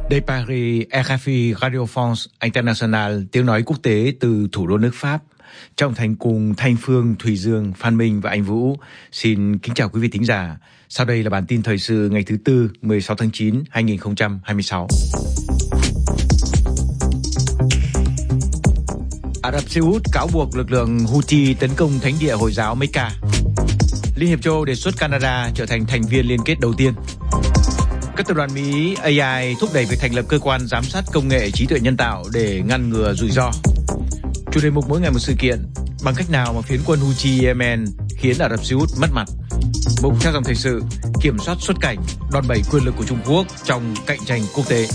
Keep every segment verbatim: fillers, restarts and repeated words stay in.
De Paris, R F I Radio France International, tiếng nói quốc tế từ thủ đô nước Pháp. Trọng Thành cùng Thanh Phương, Thùy Dương, Phan Minh và Anh Vũ xin kính chào quý vị thính giả. Sau đây là bản tin thời sự ngày thứ Tư, mười sáu tháng chín, hai nghìn không trăm hai mươi sáu. Ả Rập Xê Út cáo buộc lực lượng Houthi tấn công thánh địa Hồi giáo Mecca. Liên hiệp châu Âu đề xuất Canada trở thành thành viên liên kết đầu tiên. Các tập đoàn Mỹ A I thúc đẩy việc thành lập cơ quan giám sát công nghệ trí tuệ nhân tạo để ngăn ngừa rủi ro. Chủ đề mục mỗi ngày một sự kiện, bằng cách nào mà phiến quân Houthi Yemen khiến Ả Rập Xê Út mất mặt. Mục theo dòng thời sự, kiểm soát xuất cảnh, đòn bẩy quyền lực của Trung Quốc trong cạnh tranh quốc tế.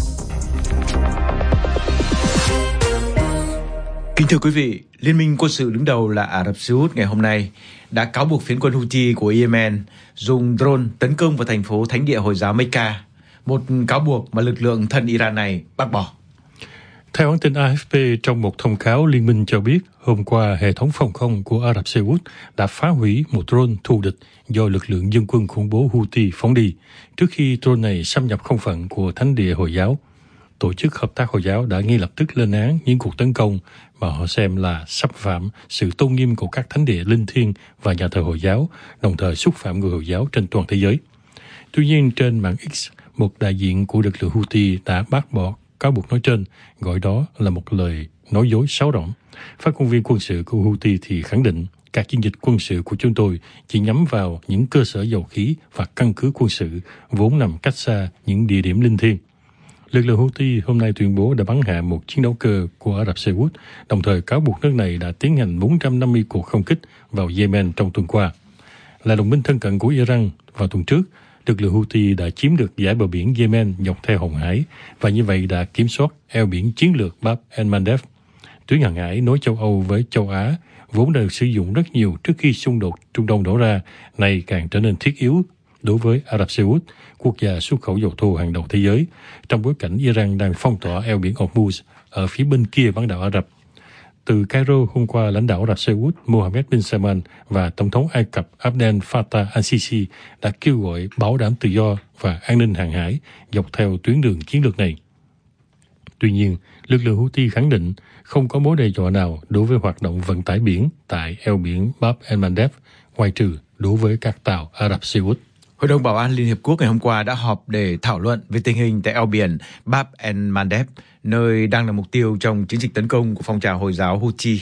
Kính thưa quý vị, Liên minh quân sự đứng đầu là Ả Rập Xê Út ngày hôm nay đã cáo buộc phiến quân Houthi của Yemen dùng drone tấn công vào thành phố thánh địa Hồi giáo Mecca, một cáo buộc mà lực lượng thân Iran này bác bỏ. Theo hãng tin A F P, trong một thông cáo, Liên minh cho biết hôm qua hệ thống phòng không của Ả Rập Xê Út đã phá hủy một drone thù địch do lực lượng dân quân khủng bố Houthi phóng đi, trước khi drone này xâm nhập không phận của thánh địa Hồi giáo. Tổ chức Hợp tác Hồi giáo đã ngay lập tức lên án những cuộc tấn công mà họ xem là xâm phạm sự tôn nghiêm của các thánh địa linh thiêng và nhà thờ Hồi giáo, đồng thời xúc phạm người Hồi giáo trên toàn thế giới. Tuy nhiên, trên mạng X, một đại diện của lực lượng Houthi đã bác bỏ cáo buộc nói trên, gọi đó là một lời nói dối sáo rỗng. Phát ngôn viên quân sự của Houthi thì khẳng định các chiến dịch quân sự của chúng tôi chỉ nhắm vào những cơ sở dầu khí và căn cứ quân sự vốn nằm cách xa những địa điểm linh thiêng. Lực lượng Houthi hôm nay tuyên bố đã bắn hạ một chiến đấu cơ của Ả Rập Xê Út, đồng thời cáo buộc nước này đã tiến hành bốn trăm năm mươi cuộc không kích vào Yemen trong tuần qua. Là đồng minh thân cận của Iran, vào tuần trước, lực lượng Houthi đã chiếm được dải bờ biển Yemen dọc theo Hồng Hải và như vậy đã kiểm soát eo biển chiến lược Bab el-Mandeb. Tuyến hàng hải nối châu Âu với châu Á, vốn đã được sử dụng rất nhiều trước khi xung đột Trung Đông nổ ra, nay càng trở nên thiết yếu đối với Ả Rập Xê Út, quốc gia xuất khẩu dầu thô hàng đầu thế giới, trong bối cảnh Iran đang phong tỏa eo biển Hormuz ở phía bên kia bán đảo Ả Rập. Từ Cairo hôm qua, lãnh đạo Ả Rập Xê Út Mohammed bin Salman và Tổng thống Ai Cập Abdel Fattah al-Sisi đã kêu gọi bảo đảm tự do và an ninh hàng hải dọc theo tuyến đường chiến lược này. Tuy nhiên, lực lượng Houthi khẳng định không có mối đe dọa nào đối với hoạt động vận tải biển tại eo biển Bab el-Mandeb, ngoại trừ đối với các tàu Ả Rập Xê Út. Hội đồng Bảo an Liên Hiệp Quốc ngày hôm qua đã họp để thảo luận về tình hình tại eo biển Bab el-Mandeb, nơi đang là mục tiêu trong chiến dịch tấn công của phong trào Hồi giáo Houthi.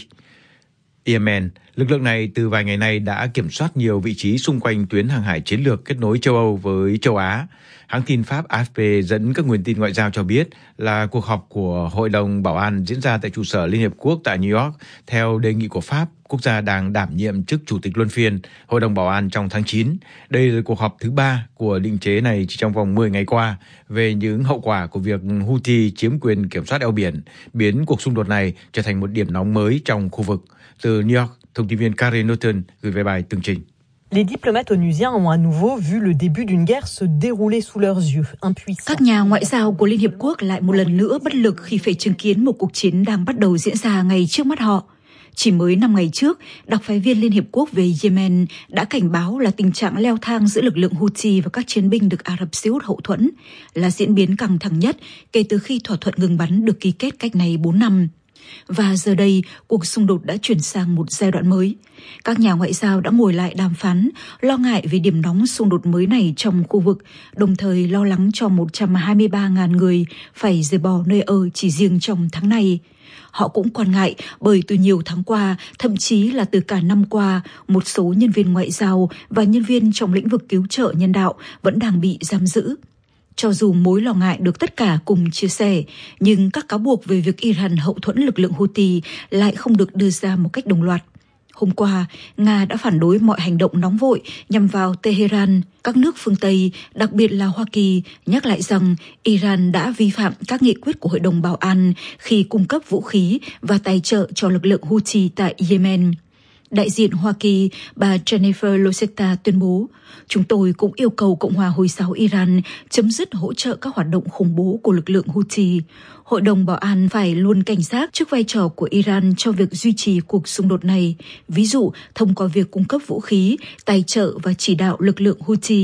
Yemen, lực lượng này từ vài ngày nay đã kiểm soát nhiều vị trí xung quanh tuyến hàng hải chiến lược kết nối châu Âu với châu Á. Hãng tin Pháp A F P dẫn các nguồn tin ngoại giao cho biết là cuộc họp của Hội đồng Bảo an diễn ra tại trụ sở Liên Hiệp Quốc tại New York theo đề nghị của Pháp, quốc gia đang đảm nhiệm chức Chủ tịch luân phiên Hội đồng Bảo an trong tháng chín. Đây là cuộc họp thứ ba của định chế này chỉ trong vòng mười ngày qua về những hậu quả của việc Houthi chiếm quyền kiểm soát eo biển, biến cuộc xung đột này trở thành một điểm nóng mới trong khu vực. Từ New York, thông tin viên Karen Norton gửi về bài tường trình. Les diplomates onusiens ont à nouveau vu le début d'une guerre se dérouler sous leurs yeux, impuissants. Các nhà ngoại giao của Liên Hiệp Quốc lại một lần nữa bất lực khi phải chứng kiến một cuộc chiến đang bắt đầu diễn ra ngay trước mắt họ. Chỉ mới năm ngày trước, đặc phái viên Liên Hiệp Quốc về Yemen đã cảnh báo là tình trạng leo thang giữa lực lượng Houthi và các chiến binh được Ả Rập Xê Út hậu thuẫn là diễn biến căng thẳng nhất kể từ khi thỏa thuận ngừng bắn được ký kết cách này bốn năm. Và giờ đây, cuộc xung đột đã chuyển sang một giai đoạn mới. Các nhà ngoại giao đã ngồi lại đàm phán, lo ngại về điểm nóng xung đột mới này trong khu vực, đồng thời lo lắng cho một trăm hai mươi ba nghìn người phải rời bỏ nơi ở chỉ riêng trong tháng này. Họ cũng quan ngại bởi từ nhiều tháng qua, thậm chí là từ cả năm qua, một số nhân viên ngoại giao và nhân viên trong lĩnh vực cứu trợ nhân đạo vẫn đang bị giam giữ. Cho dù mối lo ngại được tất cả cùng chia sẻ, nhưng các cáo buộc về việc Iran hậu thuẫn lực lượng Houthi lại không được đưa ra một cách đồng loạt. Hôm qua, Nga đã phản đối mọi hành động nóng vội nhằm vào Tehran. Các nước phương Tây, đặc biệt là Hoa Kỳ, nhắc lại rằng Iran đã vi phạm các nghị quyết của Hội đồng Bảo an khi cung cấp vũ khí và tài trợ cho lực lượng Houthi tại Yemen. Đại diện Hoa Kỳ, bà Jennifer Losetta tuyên bố, chúng tôi cũng yêu cầu Cộng hòa Hồi giáo Iran chấm dứt hỗ trợ các hoạt động khủng bố của lực lượng Houthi. Hội đồng Bảo an phải luôn cảnh giác trước vai trò của Iran trong việc duy trì cuộc xung đột này, ví dụ thông qua việc cung cấp vũ khí, tài trợ và chỉ đạo lực lượng Houthi.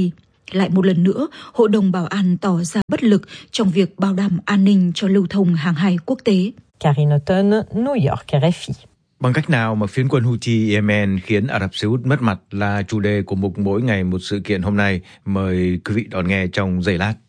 Lại một lần nữa, Hội đồng Bảo an tỏ ra bất lực trong việc bảo đảm an ninh cho lưu thông hàng hải quốc tế. Karine Houghton, New York, R F I. Bằng cách nào mà phiến quân Houthi Yemen khiến Ả Rập Xê Út mất mặt là chủ đề của mục Mỗi Ngày Một Sự Kiện hôm nay. Mời quý vị đón nghe trong giây lát.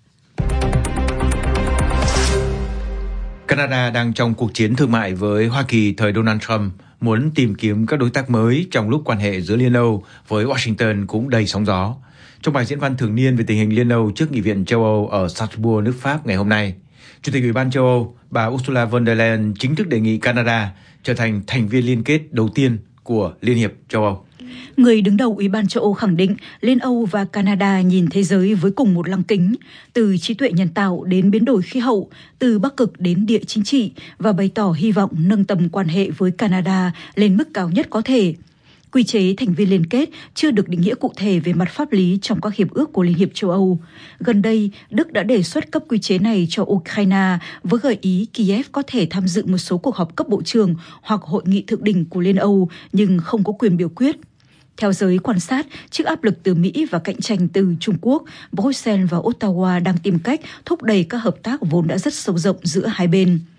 Canada đang trong cuộc chiến thương mại với Hoa Kỳ thời Donald Trump, muốn tìm kiếm các đối tác mới trong lúc quan hệ giữa Liên Âu với Washington cũng đầy sóng gió. Trong bài diễn văn thường niên về tình hình Liên Âu trước Nghị viện châu Âu ở Strasbourg, nước Pháp ngày hôm nay, Chủ tịch Ủy ban châu Âu, bà Ursula von der Leyen chính thức đề nghị Canada trở thành thành viên liên kết đầu tiên của Liên hiệp châu Âu. Người đứng đầu Ủy ban châu Âu khẳng định Liên Âu và Canada nhìn thế giới với cùng một lăng kính, từ trí tuệ nhân tạo đến biến đổi khí hậu, từ Bắc Cực đến địa chính trị, và bày tỏ hy vọng nâng tầm quan hệ với Canada lên mức cao nhất có thể. Quy chế thành viên liên kết chưa được định nghĩa cụ thể về mặt pháp lý trong các hiệp ước của Liên hiệp châu Âu. Gần đây, Đức đã đề xuất cấp quy chế này cho Ukraine với gợi ý Kiev có thể tham dự một số cuộc họp cấp bộ trưởng hoặc hội nghị thượng đỉnh của Liên Âu nhưng không có quyền biểu quyết. Theo giới quan sát, trước áp lực từ Mỹ và cạnh tranh từ Trung Quốc, Bruxelles và Ottawa đang tìm cách thúc đẩy các hợp tác vốn đã rất sâu rộng giữa hai bên.